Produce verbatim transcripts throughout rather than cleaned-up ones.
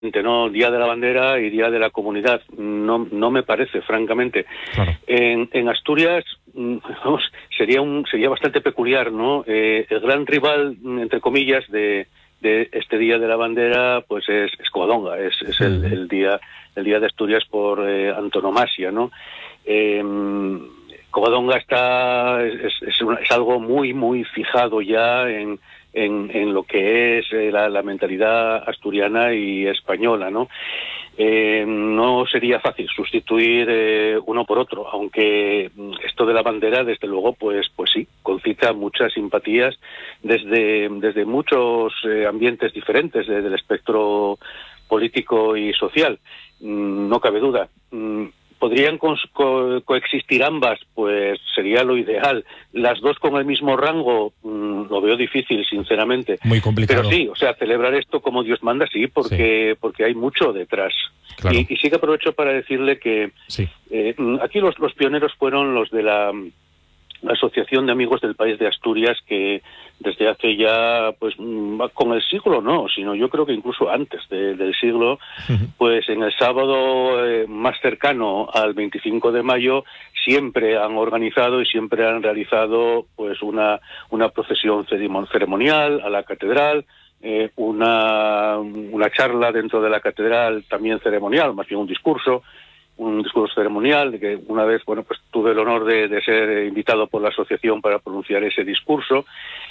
¿no? Día de la Bandera y Día de la Comunidad. No, no me parece, francamente. Claro. En, en Asturias, vamos, sería un sería bastante peculiar, ¿no? Eh, el gran rival, entre comillas, de, de este Día de la Bandera, pues es, es Covadonga, es, es sí. el, el día el día de Asturias por eh, antonomasia, ¿no? Eh, Covadonga está es, es, una, es algo muy muy fijado ya en En, en lo que es eh, la, la mentalidad asturiana y española, ¿no? Eh, no sería fácil sustituir eh, uno por otro, aunque esto de la bandera, desde luego, pues pues sí, concita muchas simpatías desde, desde muchos eh, ambientes diferentes de, del espectro político y social, mm, no cabe duda. Mm, ¿Podrían co co coexistir ambas? Pues sería lo ideal. Las dos con el mismo rango, mmm, lo veo difícil, sinceramente. Muy complicado. Pero sí, o sea, celebrar esto como Dios manda, sí, porque, sí. porque hay mucho detrás. Claro. Y, y sí que aprovecho para decirle que sí. eh, aquí los, los pioneros fueron los de la, la Asociación de Amigos del País de Asturias, que desde hace ya, pues, con el siglo no, sino yo creo que incluso antes de, del siglo, uh-huh. pues en el sábado eh, más cercano al veinticinco de mayo siempre han organizado y siempre han realizado pues una, una procesión ceremonial a la catedral, eh, una, una charla dentro de la catedral también ceremonial, más bien un discurso, un discurso ceremonial, de que una vez, bueno, pues tuve el honor de, de ser invitado por la asociación para pronunciar ese discurso.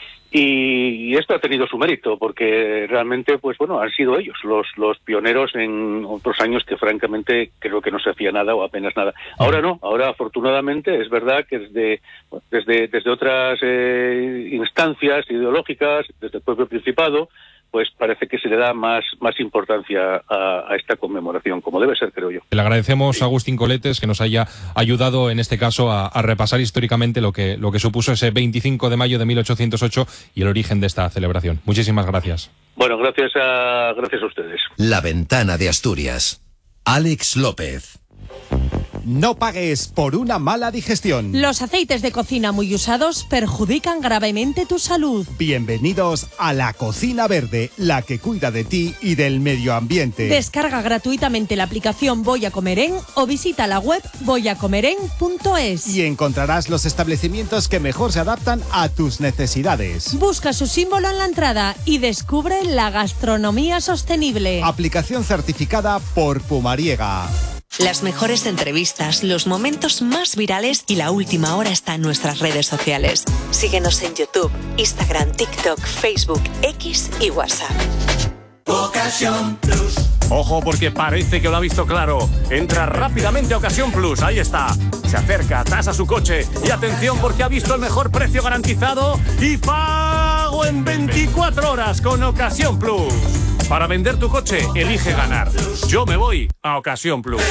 Y, y esto ha tenido su mérito, porque realmente, pues bueno, han sido ellos los los pioneros en otros años que francamente creo que no se hacía nada o apenas nada. Ahora no, ahora afortunadamente es verdad que desde desde desde otras eh, instancias ideológicas, desde el propio Principado, pues parece que se le da más, más importancia a, a esta conmemoración, como debe ser, creo yo. Le agradecemos sí. a Agustín Coletes que nos haya ayudado en este caso a, a repasar históricamente lo que, lo que supuso ese veinticinco de mayo de mil ochocientos ocho y el origen de esta celebración. Muchísimas gracias. Bueno, gracias a, gracias a ustedes. La Ventana de Asturias. Alex López. No pagues por una mala digestión. Los aceites de cocina muy usados perjudican gravemente tu salud. Bienvenidos a La Cocina Verde, la que cuida de ti y del medio ambiente. Descarga gratuitamente la aplicación Voy a Comer En o visita la web voy a comer en punto es. Y encontrarás los establecimientos que mejor se adaptan a tus necesidades. Busca su símbolo en la entrada y descubre la gastronomía sostenible. Aplicación certificada por Pumariega. Las mejores entrevistas, los momentos más virales y la última hora está en nuestras redes sociales. Síguenos en YouTube, Instagram, TikTok, Facebook, X y WhatsApp. Ocasión Plus. Ojo, porque parece que lo ha visto claro. Entra rápidamente a Ocasión Plus, ahí está. Se acerca, tasa su coche y atención porque ha visto el mejor precio garantizado y pago en veinticuatro horas con Ocasión Plus. Para vender tu coche, elige ganar. Yo me voy a Ocasión Plus.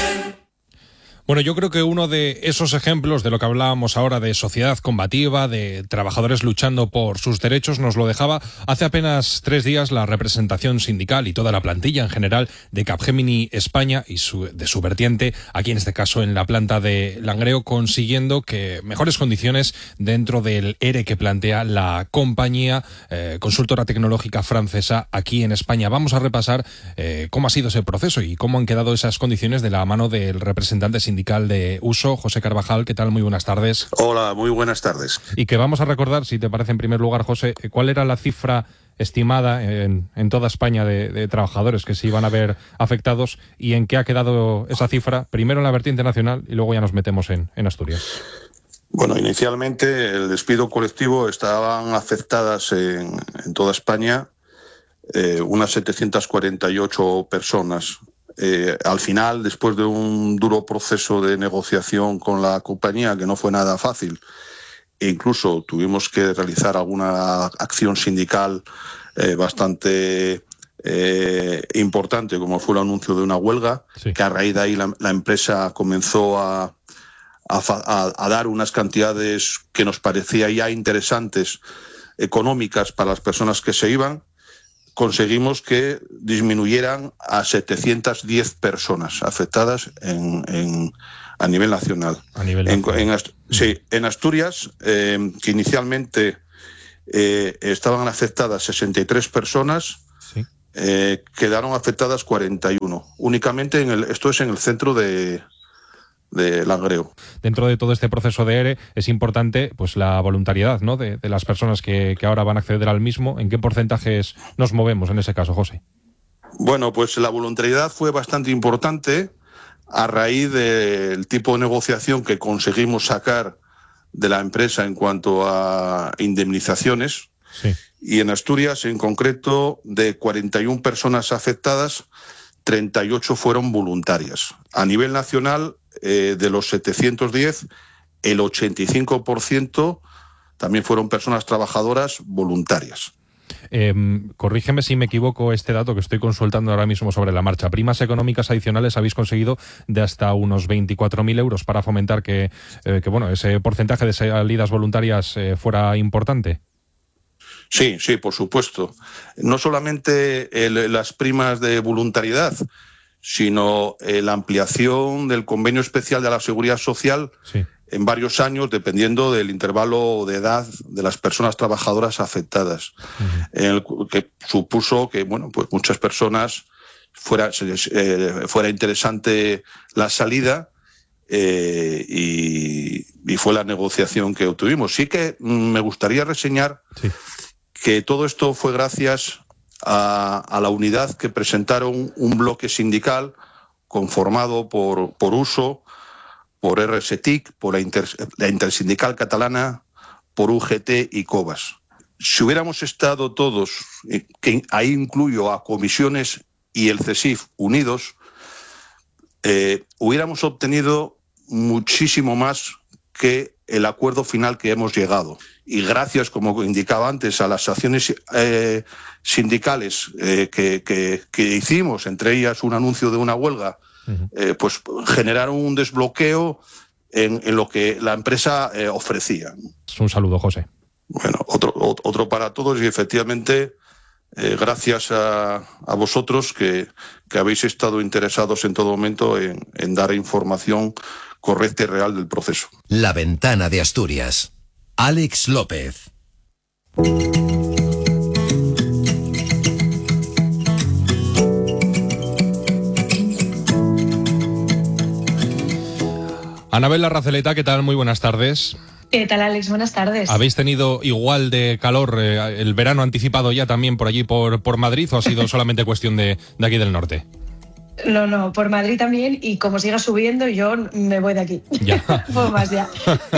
Bueno, yo creo que uno de esos ejemplos de lo que hablábamos ahora de sociedad combativa, de trabajadores luchando por sus derechos, nos lo dejaba hace apenas tres días la representación sindical y toda la plantilla en general de Capgemini España y su, de su vertiente, aquí en este caso en la planta de Langreo, consiguiendo que mejores condiciones dentro del E R E que plantea la compañía eh, consultora tecnológica francesa aquí en España. Vamos a repasar eh, cómo ha sido ese proceso y cómo han quedado esas condiciones de la mano del representante sindical de Uso, José Carvajal. ¿Qué tal? Muy buenas tardes. Hola, muy buenas tardes. Y que vamos a recordar, si te parece en primer lugar, José, ¿cuál era la cifra estimada en, en toda España de, de trabajadores que se iban a ver afectados y en qué ha quedado esa cifra, primero en la vertiente nacional y luego ya nos metemos en, en Asturias? Bueno, inicialmente el despido colectivo estaban afectadas en, en toda España eh, unas setecientas cuarenta y ocho personas. Eh, al final, después de un duro proceso de negociación con la compañía, que no fue nada fácil, e incluso tuvimos que realizar alguna acción sindical eh, bastante eh, importante, como fue el anuncio de una huelga, sí. que a raíz de ahí la, la empresa comenzó a, a, a, a dar unas cantidades que nos parecía ya interesantes, económicas para las personas que se iban. Conseguimos que disminuyeran a setecientas diez personas afectadas en, en, a nivel nacional. A nivel nacional. En, en, sí, en Asturias, eh, que inicialmente eh, estaban afectadas sesenta y tres personas, sí. eh, quedaron afectadas cuarenta y uno. Únicamente, en el, esto es en el centro de, de Langreo. Dentro de todo este proceso de ERE es importante pues la voluntariedad, ¿no?, de, de las personas que, que ahora van a acceder al mismo. ¿En qué porcentajes nos movemos en ese caso, José? Bueno, pues la voluntariedad fue bastante importante a raíz del tipo de negociación que conseguimos sacar de la empresa en cuanto a indemnizaciones. Sí. Y en Asturias, en concreto, de cuarenta y una personas afectadas, treinta y ocho fueron voluntarias. A nivel nacional, eh, de los setecientos diez, el ochenta y cinco por ciento también fueron personas trabajadoras voluntarias. Eh, corrígeme si me equivoco, este dato que estoy consultando ahora mismo sobre la marcha. Primas económicas adicionales habéis conseguido de hasta unos veinticuatro mil euros para fomentar que, eh, que bueno, ese porcentaje de salidas voluntarias eh, fuera importante. Sí, sí, por supuesto. No solamente el, las primas de voluntariedad, sino eh, la ampliación del convenio especial de la Seguridad Social. Sí. En varios años, dependiendo del intervalo de edad de las personas trabajadoras afectadas, uh-huh. el, que supuso que bueno, pues muchas personas fuera, eh, fuera interesante la salida eh, y, y fue la negociación que obtuvimos. Sí que me gustaría reseñar sí. que todo esto fue gracias a, a la unidad que presentaron un bloque sindical conformado por, por U S O, por R S T I C, por la, Inter, la Intersindical Catalana, por U G T y COBAS. Si hubiéramos estado todos, que ahí incluyo a comisiones y el CESIF unidos, eh, hubiéramos obtenido muchísimo más que el acuerdo final que hemos llegado. Y gracias, como indicaba antes, a las acciones eh, sindicales eh, que, que, que hicimos, entre ellas un anuncio de una huelga, Eh, pues generaron un desbloqueo en, en lo que la empresa eh, ofrecía. Un saludo, José. Bueno, otro, otro para todos y efectivamente eh, gracias a, a vosotros que, que habéis estado interesados en todo momento en, en dar información correcta y real del proceso. La Ventana de Asturias. Alex López. Anabel Larraceleta, ¿qué tal? Muy buenas tardes. ¿Qué tal, Alex? Buenas tardes. ¿Habéis tenido igual de calor eh, el verano anticipado ya también por allí, por, por Madrid, o ha sido solamente cuestión de, de aquí del norte? No, no, por Madrid también, y como siga subiendo, yo me voy de aquí. Ya. Pues más ya.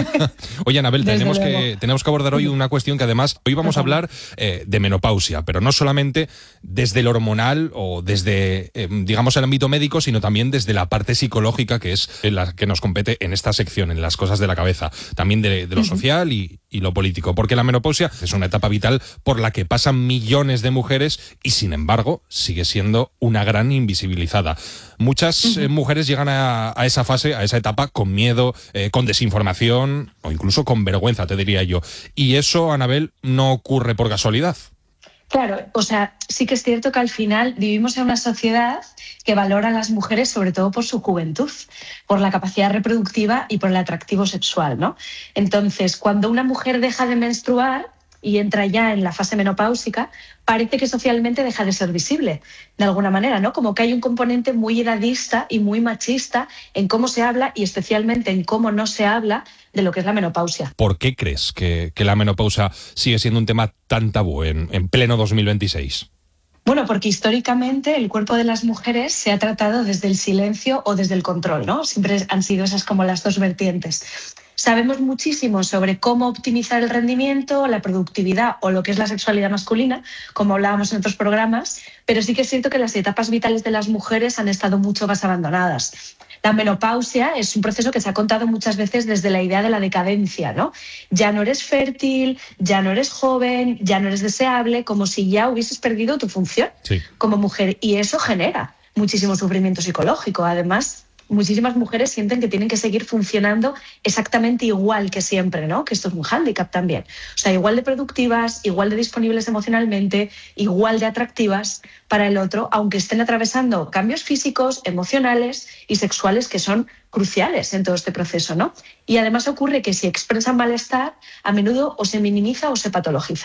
Oye, Anabel, tenemos que, tenemos que abordar hoy una cuestión que además, hoy vamos a hablar eh, de menopausia, pero no solamente desde el hormonal o desde, eh, digamos, el ámbito médico, sino también desde la parte psicológica, que es la que nos compete en esta sección, en las cosas de la cabeza, también de, de lo social y, y lo político, porque la menopausia es una etapa vital por la que pasan millones de mujeres y, sin embargo, sigue siendo una gran invisibilizada. Muchas uh-huh. eh, mujeres llegan a, a esa fase, a esa etapa, con miedo, eh, con desinformación o incluso con vergüenza, te diría yo. Y eso, Anabel, no ocurre por casualidad. Claro, o sea, sí que es cierto que al final vivimos en una sociedad que valora a las mujeres sobre todo por su juventud, por la capacidad reproductiva y por el atractivo sexual, ¿no? Entonces, cuando una mujer deja de menstruar y entra ya en la fase menopáusica, parece que socialmente deja de ser visible, de alguna manera, ¿no? Como que hay un componente muy edadista y muy machista en cómo se habla y especialmente en cómo no se habla de lo que es la menopausia. ¿Por qué crees que, que la menopausia sigue siendo un tema tan tabú en, en pleno dos mil veintiséis? Bueno, porque históricamente el cuerpo de las mujeres se ha tratado desde el silencio o desde el control, ¿no? Siempre han sido esas como las dos vertientes. Sabemos muchísimo sobre cómo optimizar el rendimiento, la productividad o lo que es la sexualidad masculina, como hablábamos en otros programas, pero sí que es cierto que las etapas vitales de las mujeres han estado mucho más abandonadas. La menopausia es un proceso que se ha contado muchas veces desde la idea de la decadencia, ¿no? Ya no eres fértil, ya no eres joven, ya no eres deseable, como si ya hubieses perdido tu función sí. como mujer. Y eso genera muchísimo sufrimiento psicológico. Además, muchísimas mujeres sienten que tienen que seguir funcionando exactamente igual que siempre, ¿no? Que esto es un hándicap también. O sea, igual de productivas, igual de disponibles emocionalmente, igual de atractivas para el otro, aunque estén atravesando cambios físicos, emocionales y sexuales que son cruciales en todo este proceso, ¿no? Y además ocurre que si expresan malestar, a menudo o se minimiza o se patologiza.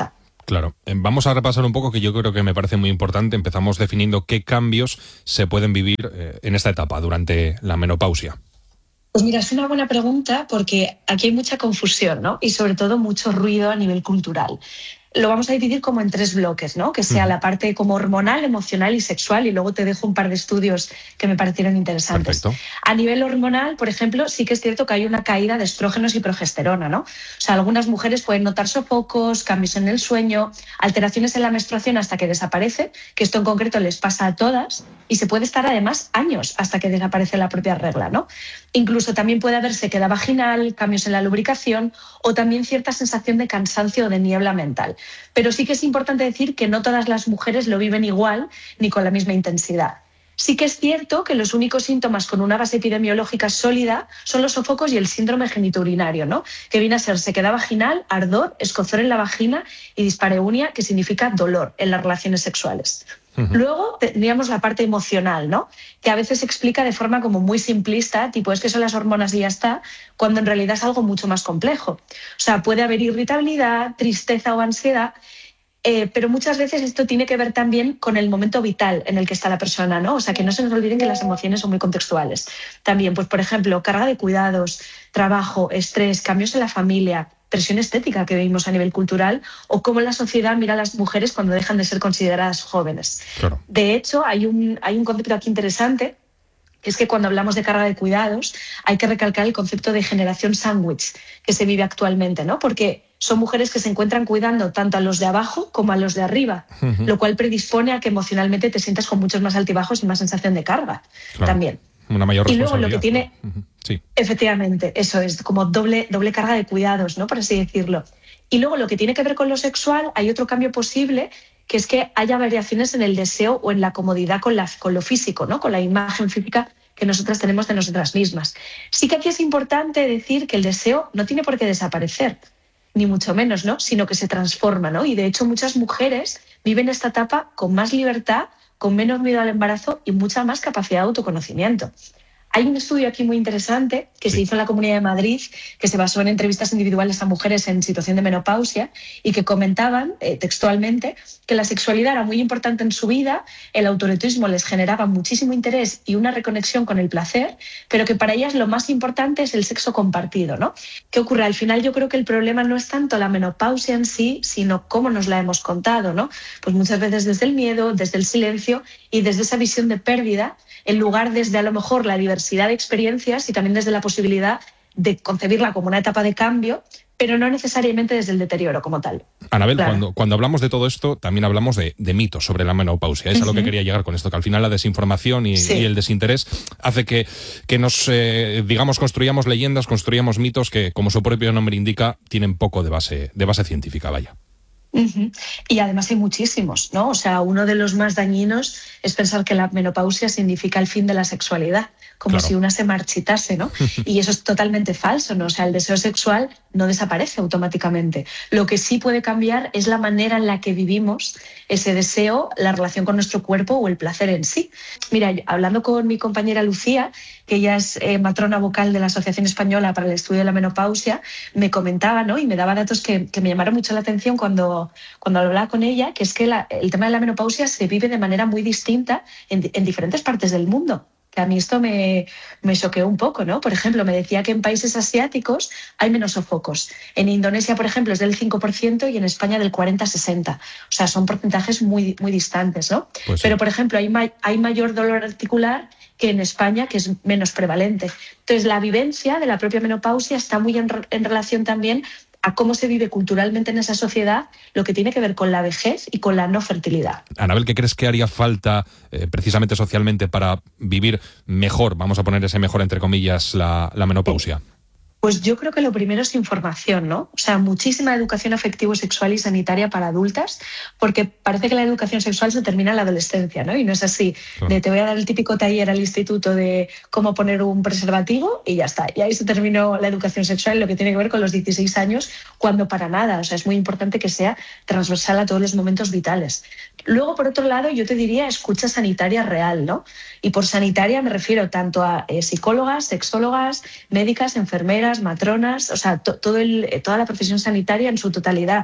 Claro. Vamos a repasar un poco, que yo creo que me parece muy importante. Empezamos definiendo qué cambios se pueden vivir eh, en esta etapa, durante la menopausia. Pues mira, es una buena pregunta porque aquí hay mucha confusión, ¿no? Y sobre todo mucho ruido a nivel cultural. Lo vamos a dividir como en tres bloques, ¿no? Que sea la parte como hormonal, emocional y sexual, y luego te dejo un par de estudios que me parecieron interesantes. Perfecto. A nivel hormonal, por ejemplo, sí que es cierto que hay una caída de estrógenos y progesterona, ¿no? O sea, algunas mujeres pueden notar sofocos, cambios en el sueño, alteraciones en la menstruación hasta que desaparece, que esto en concreto les pasa a todas, y se puede estar además años hasta que desaparece la propia regla, ¿no? Incluso también puede haber sequedad vaginal, cambios en la lubricación o también cierta sensación de cansancio o de niebla mental. Pero sí que es importante decir que no todas las mujeres lo viven igual ni con la misma intensidad. Sí que es cierto que los únicos síntomas con una base epidemiológica sólida son los sofocos y el síndrome genitourinario, ¿no? Que viene a ser sequedad vaginal, ardor, escozor en la vagina y dispareunia, que significa dolor en las relaciones sexuales. Uh-huh. Luego tendríamos la parte emocional, ¿no? Que a veces se explica de forma como muy simplista, tipo es que son las hormonas y ya está, cuando en realidad es algo mucho más complejo. O sea, puede haber irritabilidad, tristeza o ansiedad, eh, pero muchas veces esto tiene que ver también con el momento vital en el que está la persona, ¿no? O sea, que no se nos olviden que las emociones son muy contextuales. También, pues por ejemplo, carga de cuidados, trabajo, estrés, cambios en la familia, presión estética que vivimos a nivel cultural o cómo la sociedad mira a las mujeres cuando dejan de ser consideradas jóvenes. Claro. De hecho, hay un, hay un concepto aquí interesante, que es que cuando hablamos de carga de cuidados hay que recalcar el concepto de generación sándwich que se vive actualmente, ¿no? Porque son mujeres que se encuentran cuidando tanto a los de abajo como a los de arriba, uh-huh. lo cual predispone a que emocionalmente te sientas con muchos más altibajos y más sensación de carga claro. también. Una mayor responsabilidad. Y luego lo que tiene, uh-huh. sí. efectivamente, eso es como doble, doble carga de cuidados, ¿no? Por así decirlo. Y luego lo que tiene que ver con lo sexual, hay otro cambio posible, que es que haya variaciones en el deseo o en la comodidad con, la, con lo físico, ¿no? Con la imagen física que nosotras tenemos de nosotras mismas. Sí que aquí es importante decir que el deseo no tiene por qué desaparecer, ni mucho menos, ¿no? Sino que se transforma, ¿no? Y de hecho muchas mujeres viven esta etapa con más libertad, con menos miedo al embarazo y mucha más capacidad de autoconocimiento. Hay un estudio aquí muy interesante que sí. se hizo en la Comunidad de Madrid, que se basó en entrevistas individuales a mujeres en situación de menopausia y que comentaban eh, textualmente que la sexualidad era muy importante en su vida, el autoerotismo les generaba muchísimo interés y una reconexión con el placer, pero que para ellas lo más importante es el sexo compartido, ¿no? ¿Qué ocurre? Al final yo creo que el problema no es tanto la menopausia en sí, sino cómo nos la hemos contado, ¿no? Pues muchas veces desde el miedo, desde el silencio y desde esa visión de pérdida, en lugar desde a lo mejor la diversidad de experiencias y también desde la posibilidad de concebirla como una etapa de cambio, pero no necesariamente desde el deterioro como tal. Anabel, claro. cuando, cuando hablamos de todo esto, también hablamos de, de mitos sobre la menopausia. Es uh-huh. a lo que quería llegar con esto, que al final la desinformación y, sí. y el desinterés hace que, que nos, eh, digamos, construyamos leyendas, construyamos mitos que, como su propio nombre indica, tienen poco de base, de base científica, vaya. Uh-huh. Y además hay muchísimos, ¿no? O sea, uno de los más dañinos es pensar que la menopausia significa el fin de la sexualidad, como claro. si una se marchitase, ¿no? Y eso es totalmente falso, ¿no? O sea, el deseo sexual no desaparece automáticamente. Lo que sí puede cambiar es la manera en la que vivimos ese deseo, la relación con nuestro cuerpo o el placer en sí. Mira, hablando con mi compañera Lucía, que ella es eh, matrona vocal de la Asociación Española para el Estudio de la Menopausia, me comentaba, ¿no? Y me daba datos que, que me llamaron mucho la atención cuando, cuando hablaba con ella, que es que la, el tema de la menopausia se vive de manera muy distinta en, en diferentes partes del mundo. Que a mí esto me, me choqueó un poco, ¿no? Por ejemplo, me decía que en países asiáticos hay menos sofocos. En Indonesia, por ejemplo, es del cinco por ciento y en España del cuarenta a sesenta. O sea, son porcentajes muy, muy distantes, ¿no? Pues sí. Pero, por ejemplo, hay, ma- hay mayor dolor articular que en España, que es menos prevalente. Entonces, la vivencia de la propia menopausia está muy en, re- en relación también a cómo se vive culturalmente en esa sociedad, lo que tiene que ver con la vejez y con la no fertilidad. Anabel, ¿qué crees que haría falta eh, precisamente socialmente para vivir mejor, vamos a poner ese mejor entre comillas, la, la menopausia? Pues yo creo que lo primero es información, ¿no? O sea, muchísima educación afectivo-sexual y sanitaria para adultas, porque parece que la educación sexual se termina en la adolescencia, ¿no? Y no es así. Claro. De te voy a dar el típico taller al instituto de cómo poner un preservativo y ya está. Y ahí se terminó la educación sexual, lo que tiene que ver con los dieciséis años, cuando para nada. O sea, es muy importante que sea transversal a todos los momentos vitales. Luego, por otro lado, yo te diría escucha sanitaria real, ¿no? Y por sanitaria me refiero tanto a eh, psicólogas, sexólogas, médicas, enfermeras, matronas, o sea, to, todo el, toda la profesión sanitaria en su totalidad.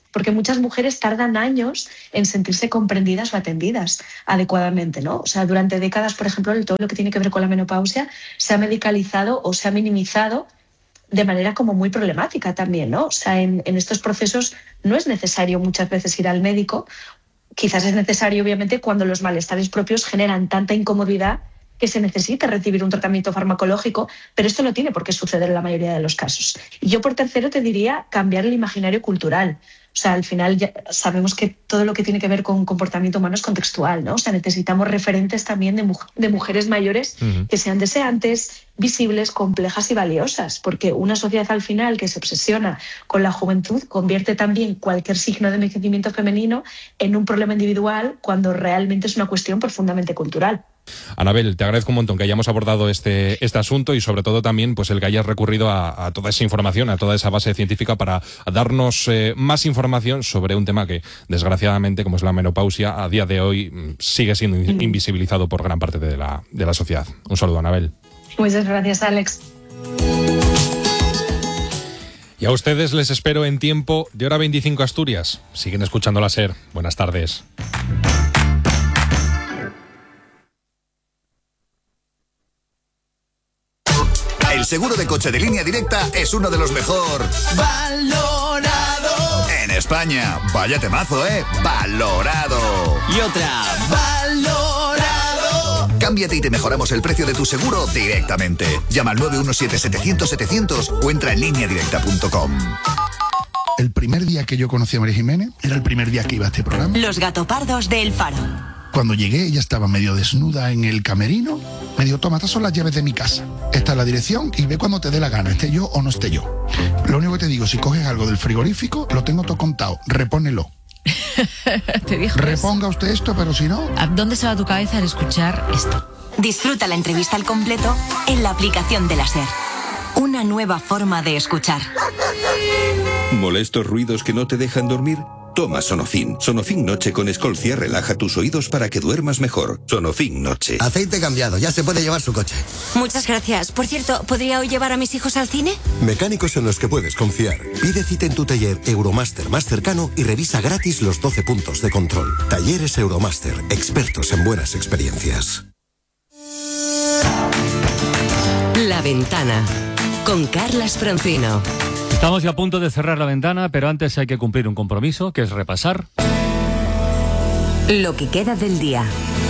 porque muchas mujeres tardan años en sentirse comprendidas o atendidas adecuadamente, ¿no? O sea, durante décadas, por ejemplo, todo lo que tiene que ver con la menopausia se ha medicalizado o se ha minimizado de manera como muy problemática también, ¿no? O sea, en, en estos procesos no es necesario muchas veces ir al médico. Quizás es necesario, obviamente, cuando los malestares propios generan tanta incomodidad que se necesita recibir un tratamiento farmacológico, pero esto no tiene por qué suceder en la mayoría de los casos. Y yo, por tercero, te diría cambiar el imaginario cultural. O sea, al final ya sabemos que todo lo que tiene que ver con comportamiento humano es contextual, ¿no? O sea, necesitamos referentes también de, mu- de mujeres mayores uh-huh. que sean deseantes, visibles, complejas y valiosas, porque una sociedad al final que se obsesiona con la juventud convierte también cualquier signo de envejecimiento femenino en un problema individual cuando realmente es una cuestión profundamente cultural. Anabel, te agradezco un montón que hayamos abordado este, este asunto y sobre todo también pues el que hayas recurrido a, a toda esa información, a toda esa base científica para darnos eh, más información sobre un tema que desgraciadamente, como es la menopausia, a día de hoy sigue siendo in- invisibilizado por gran parte de la, de la sociedad. Un saludo, Anabel. Muchas gracias, Alex. Y a ustedes les espero en tiempo de hora veinticinco Asturias. Siguen escuchando la SER. Buenas tardes. El seguro de coche de Línea Directa es uno de los mejor valorado en España. Vaya temazo, ¿eh? Valorado. Y otra, valorado. Cámbiate y te mejoramos el precio de tu seguro directamente. Llama al nueve uno siete, setecientos, setecientos o entra en línea directa punto com. El primer día que yo conocí a María Jiménez era el primer día que iba a este programa. Los gatopardos de El Faro. Cuando llegué, ella estaba medio desnuda en el camerino. Me dijo, toma, estas son las llaves de mi casa. Esta es la dirección y ve cuando te dé la gana, esté yo o no esté yo. Lo único que te digo, si coges algo del frigorífico, lo tengo todo contado, repónelo. ¿Te dijo Reponga eso? usted esto, pero si no... ¿A dónde se va tu cabeza al escuchar esto? Disfruta la entrevista al completo en la aplicación de la SER. Una nueva forma de escuchar. ¿Molestos ruidos que no te dejan dormir? Toma Sonofin. Sonofin Noche con Escolcia relaja tus oídos para que duermas mejor. Sonofin Noche. Aceite cambiado, ya se puede llevar su coche. Muchas gracias. Por cierto, ¿podría hoy llevar a mis hijos al cine? Mecánicos en los que puedes confiar. Pide cita en tu taller Euromaster más cercano y revisa gratis los doce puntos de control. Talleres Euromaster, expertos en buenas experiencias. La Ventana, con Carlas Francino. Estamos ya a punto de cerrar la ventana, pero antes hay que cumplir un compromiso, que es repasar lo que queda del día,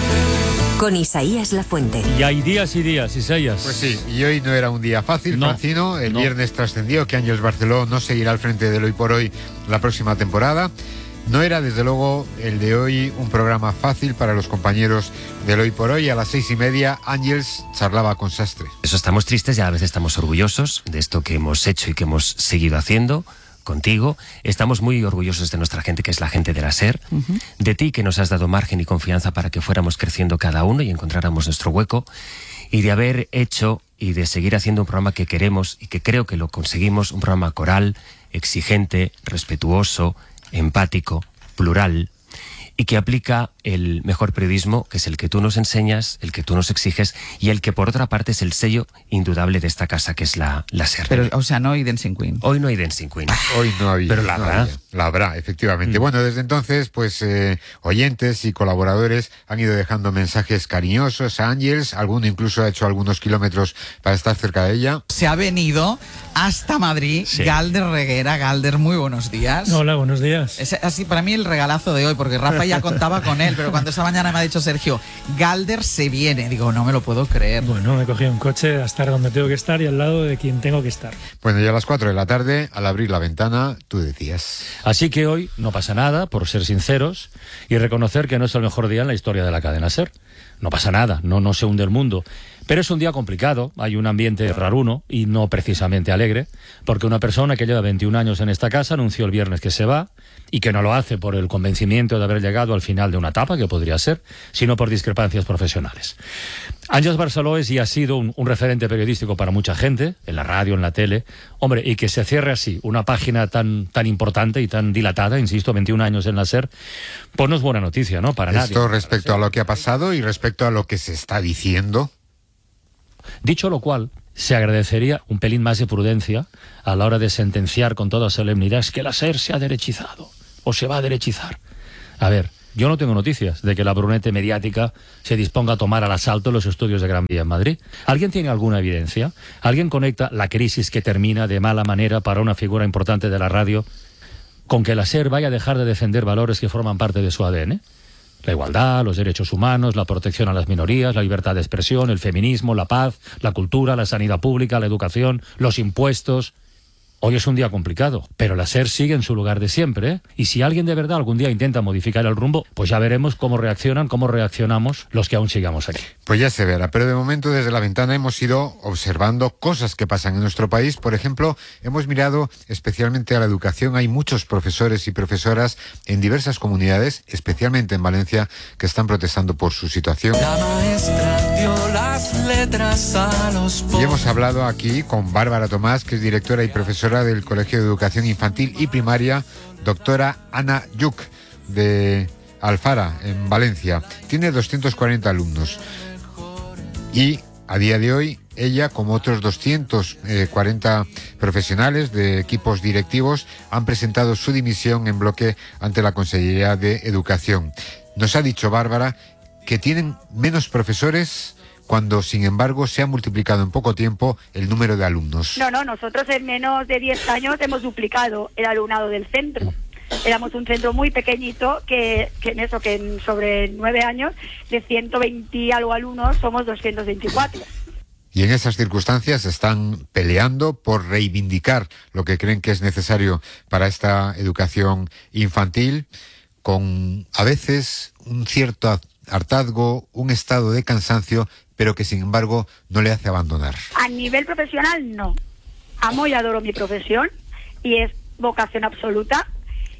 con Isaías Lafuente. Y hay días y días, Isaías. Pues sí, y hoy no era un día fácil, no, Francino. El no. viernes trascendió que Ángeles Barceló no seguirá al frente del Hoy por Hoy la próxima temporada. No era, desde luego, el de hoy un programa fácil para los compañeros del Hoy por Hoy. A las seis y media, Ángeles charlaba con Sastre. Eso, estamos tristes y a la vez estamos orgullosos de esto que hemos hecho y que hemos seguido haciendo contigo. Estamos muy orgullosos de nuestra gente, que es la gente de la SER, uh-huh. de ti, que nos has dado margen y confianza para que fuéramos creciendo cada uno y encontráramos nuestro hueco, y de haber hecho y de seguir haciendo un programa que queremos y que creo que lo conseguimos, un programa coral, exigente, respetuoso, empático, plural, y que aplica el mejor periodismo, que es el que tú nos enseñas, el que tú nos exiges, y el que por otra parte es el sello indudable de esta casa, que es la, la SER. Pero, o sea, no hay Dancing Queen. Hoy no hay Dancing Queen. Hoy no había. Pero la no habrá. había. La habrá, efectivamente. Mm. Bueno, desde entonces, pues, eh, oyentes y colaboradores han ido dejando mensajes cariñosos a Ángeles. Alguno incluso ha hecho algunos kilómetros para estar cerca de ella. Se ha venido hasta Madrid, sí. Galder Reguera. Galder, muy buenos días. Hola, buenos días. Es así, para mí el regalazo de hoy, porque Rafa ya contaba con él, pero cuando esta mañana me ha dicho Sergio, Galder se viene, digo, no me lo puedo creer. Bueno, me he cogido un coche a estar donde tengo que estar y al lado de quien tengo que estar. Bueno, ya a las cuatro de la tarde, al abrir la ventana, tú decías... Así que hoy no pasa nada, por ser sinceros, y reconocer que no es el mejor día en la historia de la cadena SER. No pasa nada, no, no se hunde el mundo. Pero es un día complicado, hay un ambiente raruno y no precisamente alegre, porque una persona que lleva veintiún años en esta casa anunció el viernes que se va, y que no lo hace por el convencimiento de haber llegado al final de una etapa, que podría ser, sino por discrepancias profesionales. Ángeles Barceló es y ha sido un, un referente periodístico para mucha gente, en la radio, en la tele. Hombre, y que se cierre así una página tan, tan importante y tan dilatada, insisto, veintiún años en la SER, pues no es buena noticia, ¿no? Para nadie. Esto respecto a lo que ha pasado y respecto a lo que se está diciendo. Dicho lo cual, se agradecería un pelín más de prudencia a la hora de sentenciar con toda solemnidad, es que la SER se ha derechizado. o se va a derechizar. A ver, yo no tengo noticias de que la brunete mediática se disponga a tomar al asalto los estudios de Gran Vía en Madrid. ¿Alguien tiene alguna evidencia? ¿Alguien conecta la crisis que termina de mala manera para una figura importante de la radio con que la SER vaya a dejar de defender valores que forman parte de su A D N? La igualdad, los derechos humanos, la protección a las minorías, la libertad de expresión, el feminismo, la paz, la cultura, la sanidad pública, la educación, los impuestos. Hoy es un día complicado, pero la SER sigue en su lugar de siempre, ¿eh? Y si alguien de verdad algún día intenta modificar el rumbo, pues ya veremos cómo reaccionan, cómo reaccionamos los que aún sigamos aquí. Pues ya se verá, pero de momento desde la ventana hemos ido observando cosas que pasan en nuestro país. Por ejemplo, hemos mirado especialmente a la educación. Hay muchos profesores y profesoras en diversas comunidades, especialmente en Valencia, que están protestando por su situación. La maestra dio las letras a los Y hemos hablado aquí con Bárbara Tomás, que es directora y profesora del Colegio de Educación Infantil y Primaria, doctora Ana Yuc, de Alfara, en Valencia. Tiene doscientos cuarenta alumnos. Y a día de hoy, ella, como otros doscientos cuarenta profesionales de equipos directivos, han presentado su dimisión en bloque ante la Consejería de Educación. Nos ha dicho Bárbara que tienen menos profesores cuando, sin embargo, se ha multiplicado en poco tiempo el número de alumnos. No, no, nosotros en menos de diez años hemos duplicado el alumnado del centro. Éramos un centro muy pequeñito que, que en eso, que en sobre nueve años, de ciento veinte algo alumnos, somos doscientos veinticuatro. Y en esas circunstancias están peleando por reivindicar lo que creen que es necesario para esta educación infantil, con a veces un cierto hartazgo, un estado de cansancio, pero que sin embargo no le hace abandonar. A nivel profesional, no. Amo y adoro mi profesión y es vocación absoluta.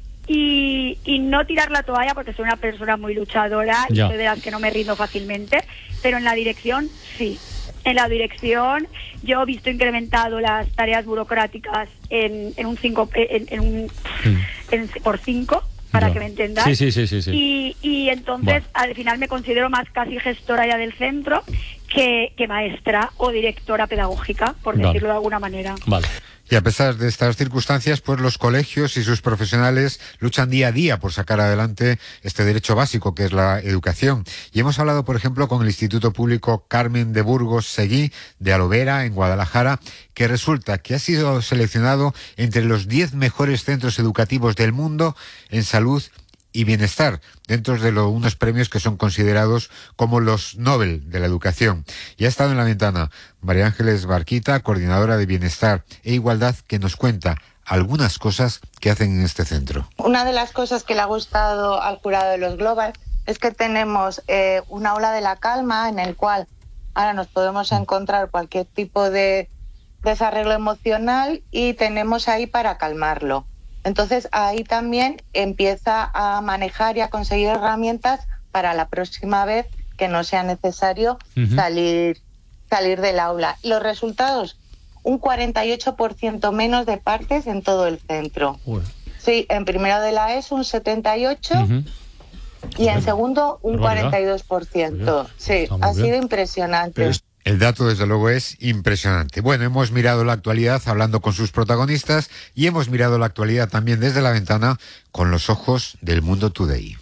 Y, y no tirar la toalla porque soy una persona muy luchadora y Ya. soy de las que no me rindo fácilmente, pero en la dirección sí. En la dirección yo he visto incrementado las tareas burocráticas en, en un cinco en, en un en, por cinco, para Ya. que me entendáis. Sí, sí, sí, sí, sí. Y, y entonces Bueno. al final me considero más casi gestora ya del centro que, que maestra o directora pedagógica, por Vale. decirlo de alguna manera. Vale. Y a pesar de estas circunstancias, pues los colegios y sus profesionales luchan día a día por sacar adelante este derecho básico que es la educación. Y hemos hablado, por ejemplo, con el Instituto Público Carmen de Burgos Seguí de Alovera, en Guadalajara, que resulta que ha sido seleccionado entre los diez mejores centros educativos del mundo en salud y bienestar, dentro de lo, unos premios que son considerados como los Nobel de la educación. Y ha estado en la ventana María Ángeles Barquita, coordinadora de Bienestar e Igualdad, que nos cuenta algunas cosas que hacen en este centro. Una de las cosas que le ha gustado al jurado de los Global es que tenemos eh, una aula de la calma en el cual ahora nos podemos encontrar cualquier tipo de desarreglo emocional y tenemos ahí para calmarlo. Entonces ahí también empieza a manejar y a conseguir herramientas para la próxima vez que no sea necesario Ujú. salir, salir del aula. Los resultados, un cuarenta y ocho por ciento menos de partes en todo el centro. Uy. Sí, en primero de la ESO un setenta y ocho por ciento Ujú. y en segundo un Barbaridad. cuarenta y dos por ciento. Sí, Está muy ha bien. sido impresionante. El dato, desde luego, es impresionante. Bueno, hemos mirado la actualidad hablando con sus protagonistas y hemos mirado la actualidad también desde la ventana con los ojos del Mundo Today.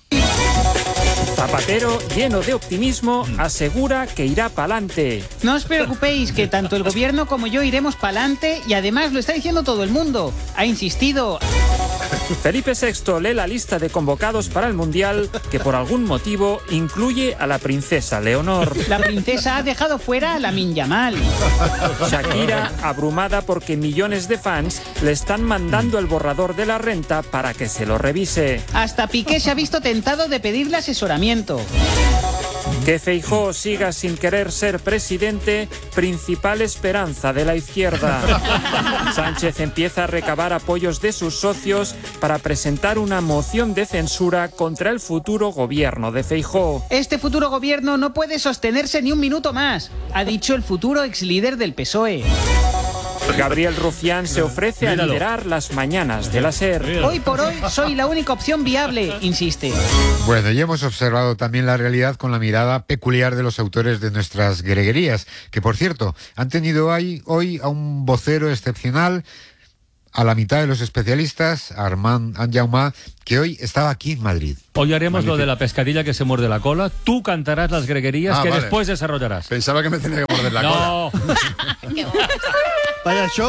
Zapatero, lleno de optimismo, asegura que irá pa'lante. No os preocupéis, que tanto el gobierno como yo iremos pa'lante y además lo está diciendo todo el mundo. Ha insistido. Felipe sexto lee la lista de convocados para el Mundial que por algún motivo incluye a la princesa Leonor. La princesa ha dejado fuera a Lamine Yamal. Shakira, abrumada porque millones de fans le están mandando el borrador de la renta para que se lo revise. Hasta Piqué se ha visto tentado de pedirle asesoramiento. Que Feijóo siga sin querer ser presidente, principal esperanza de la izquierda. Sánchez empieza a recabar apoyos de sus socios para presentar una moción de censura contra el futuro gobierno de Feijóo. Este futuro gobierno no puede sostenerse ni un minuto más, ha dicho el futuro ex líder del P S O E. Gabriel Rufián se ofrece a Míralo. liderar las mañanas de la SER. Hoy por hoy soy la única opción viable, insiste. Bueno, y hemos observado también la realidad con la mirada peculiar de los autores de nuestras greguerías, que por cierto, han tenido hoy, hoy a un vocero excepcional, a la mitad de los especialistas, Armand Anjaumá, que hoy estaba aquí en Madrid. Hoy haremos Magnífico. lo de la pescadilla que se muerde la cola. Tú cantarás las greguerías Ah, que vale. después desarrollarás. Pensaba que me tenía que morder la No. cola. Vaya show.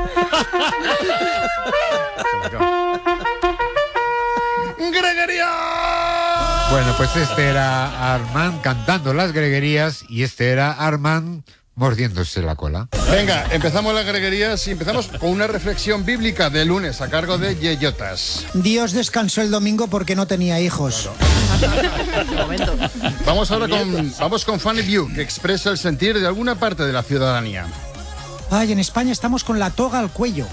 ¡Greguería! Bueno, pues este era Armand cantando las greguerías y este era Armand mordiéndose la cola. Venga, empezamos las greguerías y empezamos con una reflexión bíblica de lunes a cargo de Yeyotas. Dios descansó el domingo porque no tenía hijos. Vamos ahora con, vamos con Funny View, que expresa el sentir de alguna parte de la ciudadanía. Ay, en España estamos con la toga al cuello.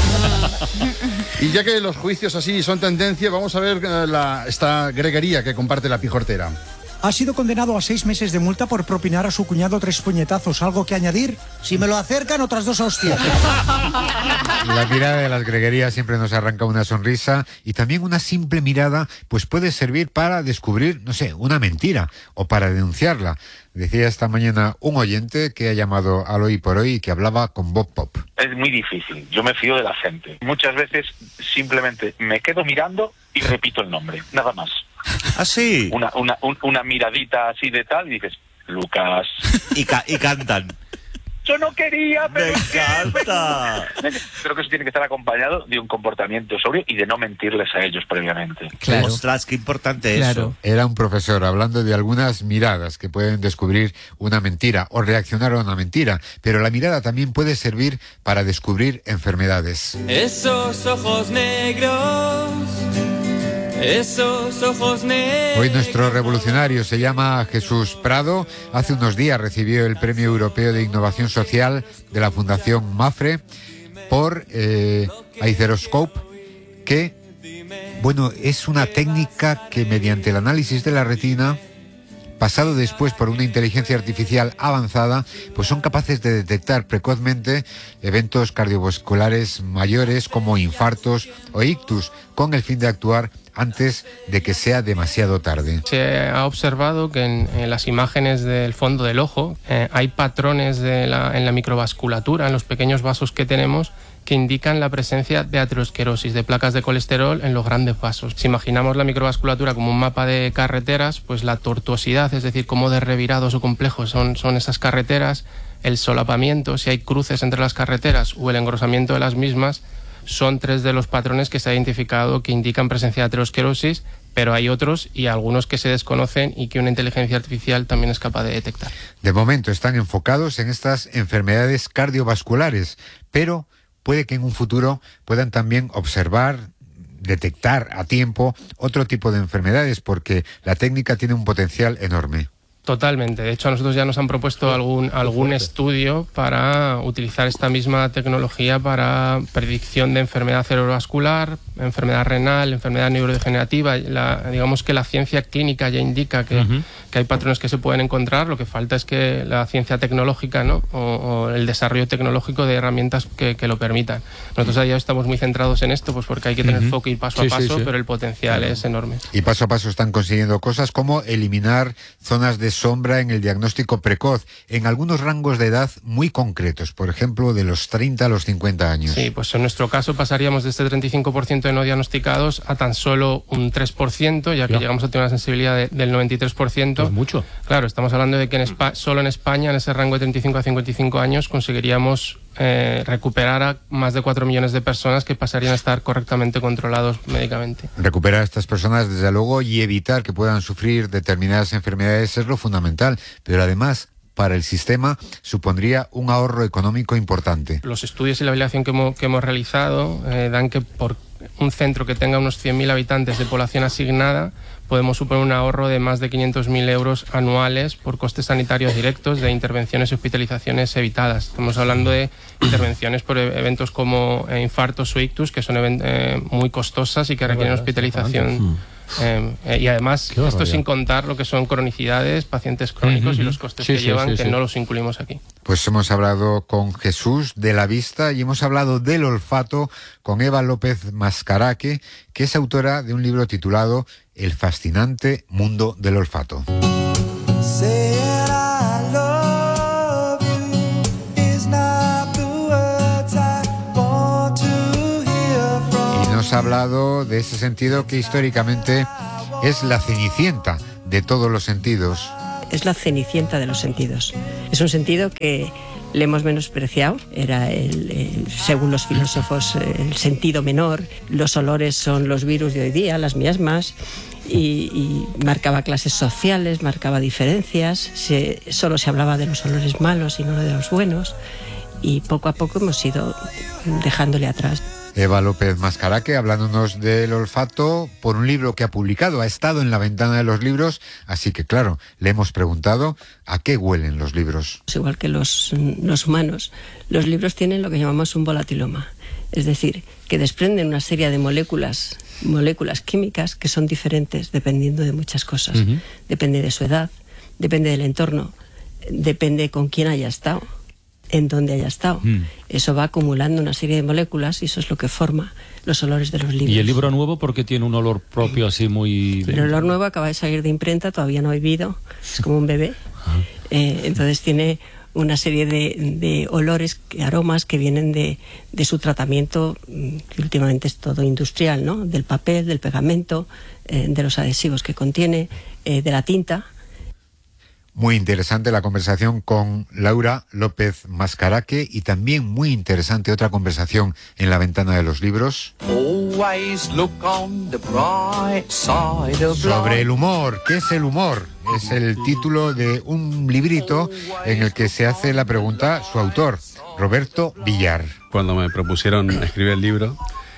Y ya que los juicios así son tendencia, vamos a ver eh, la, esta greguería que comparte la pijortera. Ha sido condenado a seis meses de multa por propinar a su cuñado tres puñetazos. ¿Algo que añadir? Si me lo acercan, otras dos hostias. La mirada de las greguerías siempre nos arranca una sonrisa y también una simple mirada pues puede servir para descubrir, no sé, una mentira o para denunciarla. Decía esta mañana un oyente que ha llamado al Hoy por Hoy y que hablaba con Bob Pop. Es muy difícil, yo me fío de la gente. Muchas veces simplemente me quedo mirando y repito el nombre, nada más. ¿Ah, sí? Una, una, un- una miradita así de tal y dices, Lucas. Y, ca- y cantan. Yo no quería, pero... ¡Me encanta! Creo que eso tiene que estar acompañado de un comportamiento sobrio y de no mentirles a ellos previamente. Ostras, qué importante eso. Era un profesor hablando de algunas miradas que pueden descubrir una mentira o reaccionar a una mentira, pero la mirada también puede servir para descubrir enfermedades. Esos ojos negros, esos ojos negros. Hoy nuestro revolucionario se llama Jesús Prado. Hace unos días recibió el Premio Europeo de Innovación Social de la Fundación MAFRE por eh, Aizeroscope, que, bueno, es una técnica que mediante el análisis de la retina, pasado después por una inteligencia artificial avanzada, pues son capaces de detectar precozmente eventos cardiovasculares mayores como infartos o ictus, con el fin de actuar antes de que sea demasiado tarde. Se ha observado que en, en las imágenes del fondo del ojo eh, hay patrones de la, en la microvasculatura, en los pequeños vasos que tenemos, que indican la presencia de aterosclerosis, de placas de colesterol en los grandes vasos. Si imaginamos la microvasculatura como un mapa de carreteras, pues la tortuosidad, es decir, cómo de revirados o complejos son, son esas carreteras, el solapamiento, si hay cruces entre las carreteras o el engrosamiento de las mismas, son tres de los patrones que se ha identificado que indican presencia de aterosclerosis, pero hay otros y algunos que se desconocen y que una inteligencia artificial también es capaz de detectar. De momento están enfocados en estas enfermedades cardiovasculares, pero puede que en un futuro puedan también observar, detectar a tiempo otro tipo de enfermedades, porque la técnica tiene un potencial enorme. Totalmente. De hecho, a nosotros ya nos han propuesto algún, algún estudio para utilizar esta misma tecnología para predicción de enfermedad cerebrovascular, enfermedad renal, enfermedad neurodegenerativa. La, digamos que la ciencia clínica ya indica que, uh-huh. que hay patrones que se pueden encontrar. Lo que falta es que la ciencia tecnológica, ¿no? o, o el desarrollo tecnológico de herramientas que, que lo permitan. Nosotros ya estamos muy centrados en esto, pues porque hay que tener uh-huh. foco y paso sí, a paso, sí, sí. pero el potencial uh-huh. es enorme. Y paso a paso están consiguiendo cosas como eliminar zonas de sombra en el diagnóstico precoz en algunos rangos de edad muy concretos, por ejemplo, de los treinta a los cincuenta años. Sí, pues en nuestro caso pasaríamos de este treinta y cinco por ciento de no diagnosticados a tan solo un tres por ciento, ya que ya. llegamos a tener una sensibilidad de, del noventa y tres por ciento. Pues mucho. Claro, estamos hablando de que en Espa- solo en España, en ese rango de treinta y cinco a cincuenta y cinco años, conseguiríamos eh, recuperar a más de cuatro millones de personas que pasarían a estar correctamente controlados médicamente. Recuperar a estas personas, desde luego, y evitar que puedan sufrir determinadas enfermedades es lo fundamental, pero además, para el sistema supondría un ahorro económico importante. Los estudios y la evaluación que hemos, que hemos realizado eh, dan que por un centro que tenga unos cien mil habitantes de población asignada podemos suponer un ahorro de más de quinientos mil euros anuales por costes sanitarios directos de intervenciones y hospitalizaciones evitadas. Estamos hablando de intervenciones por eventos como eh, infartos o ictus, que son eh, muy costosas y que requieren hospitalización. Eh, eh, y además, esto sin contar lo que son cronicidades, pacientes crónicos uh-huh. y los costes sí, que sí, llevan, sí, que sí. no los incluimos aquí. Pues hemos hablado con Jesús de la vista y hemos hablado del olfato con Eva López Mascaraque, que es autora de un libro titulado El fascinante mundo del olfato. hablado de ese sentido que históricamente es la cenicienta de todos los sentidos. Es la cenicienta de los sentidos. Es un sentido que le hemos menospreciado. Era, el, el, según los filósofos, el sentido menor. Los olores son los virus de hoy día, las miasmas. Y, y marcaba clases sociales, marcaba diferencias. Se, solo se hablaba de los olores malos y no de los buenos. Y poco a poco hemos ido dejándole atrás. Eva López Mascaraque, hablándonos del olfato por un libro que ha publicado, ha estado en la ventana de los libros, así que claro, le hemos preguntado a qué huelen los libros. Es igual que los, los humanos, los libros tienen lo que llamamos un volatiloma, es decir, que desprenden una serie de moléculas, moléculas químicas que son diferentes dependiendo de muchas cosas. Uh-huh. Depende de su edad, depende del entorno, depende con quién haya estado, en donde haya estado. Mm. Eso va acumulando una serie de moléculas y eso es lo que forma los olores de los libros. ¿Y el libro nuevo porque tiene un olor propio así muy...? El olor nuevo acaba de salir de imprenta, todavía no ha vivido, es como un bebé. Eh, entonces tiene una serie de, de olores, aromas que vienen de, de su tratamiento, que últimamente es todo industrial, ¿no? Del papel, del pegamento, eh, de los adhesivos que contiene, eh, de la tinta. Muy interesante la conversación con Laura López Mascaraque y también muy interesante otra conversación en la ventana de los libros sobre el humor. ¿Qué es el humor? Es el título de un librito en el que se hace la pregunta su autor, Roberto Villar. Cuando me propusieron escribir el libro,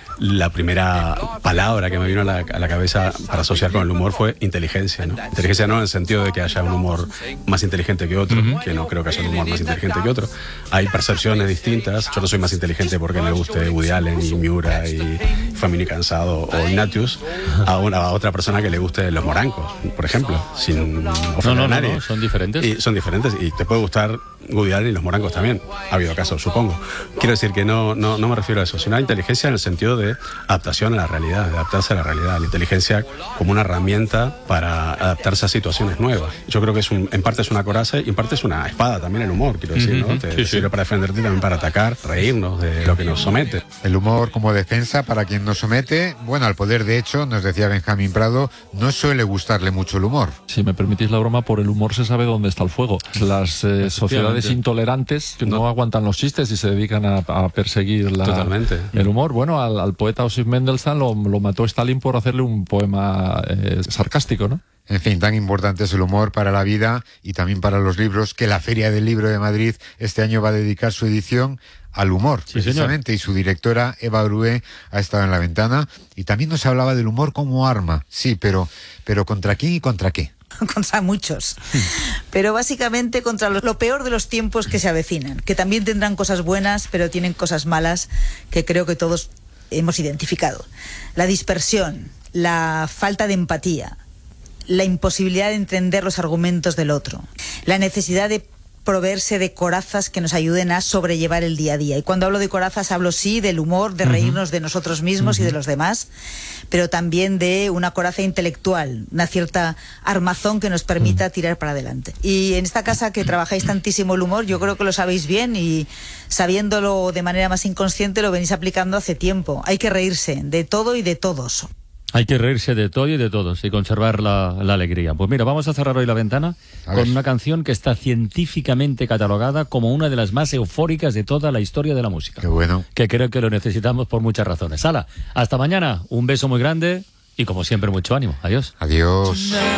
la primera palabra que me vino a la, a la cabeza para asociar con el humor fue inteligencia, ¿no? Inteligencia no en el sentido de que haya un humor más inteligente que otro, uh-huh. que no creo que haya un humor más inteligente que otro. Hay percepciones distintas. Yo no soy más inteligente porque me guste Woody Allen y Miura y Family Cansado o Ignatius a, una, a otra persona que le guste Los Morancos, por ejemplo, sin ofender no, no, a nadie. No, no, son diferentes. Y son diferentes y te puede gustar Woody Allen y Los Morancos también. Ha habido casos, supongo. Quiero decir que no, no, no me refiero a eso, sino a inteligencia en el sentido de adaptación a la realidad, de adaptarse a la realidad, la inteligencia como una herramienta para adaptarse a situaciones nuevas. Yo creo que es un, en parte es una coraza y en parte es una espada también el humor, quiero decir, ¿no? Te, sí, te sirve sí. para defenderte y también para atacar, reírnos de lo que nos somete. El humor como defensa para quien nos somete, bueno, al poder de hecho, nos decía Benjamín Prado, no suele gustarle mucho el humor. Si me permitís la broma, por el humor se sabe dónde está el fuego. Las eh, sociedades intolerantes que no. no aguantan los chistes y se dedican a, a perseguir la, Totalmente. el humor. Bueno, al, al poeta Osip Mendelssohn lo, lo mató Stalin por hacerle un poema eh, sarcástico, ¿no? En fin, tan importante es el humor para la vida y también para los libros que la Feria del Libro de Madrid este año va a dedicar su edición al humor, sí, precisamente, señor. Y su directora Eva Brué ha estado en la ventana y también nos hablaba del humor como arma. Sí, pero, pero ¿contra quién y contra qué? Contra muchos, pero básicamente contra lo, lo peor de los tiempos que se avecinan, que también tendrán cosas buenas, pero tienen cosas malas que creo que todos hemos identificado. La dispersión, la falta de empatía, la imposibilidad de entender los argumentos del otro, la necesidad de proveerse de corazas que nos ayuden a sobrellevar el día a día. Y cuando hablo de corazas hablo sí del humor, de reírnos uh-huh. de nosotros mismos uh-huh. y de los demás, pero también de una coraza intelectual, una cierta armazón que nos permita uh-huh. tirar para adelante. Y en esta casa que trabajáis tantísimo el humor, yo creo que lo sabéis bien y sabiéndolo de manera más inconsciente lo venís aplicando hace tiempo. Hay que reírse de todo y de todos. Hay que reírse de todo y de todos y conservar la, la alegría. Pues mira, vamos a cerrar hoy la ventana con una canción que está científicamente catalogada como una de las más eufóricas de toda la historia de la música. Qué bueno. Que creo que lo necesitamos por muchas razones. Hala, hasta mañana. Un beso muy grande y como siempre mucho ánimo. Adiós. Adiós.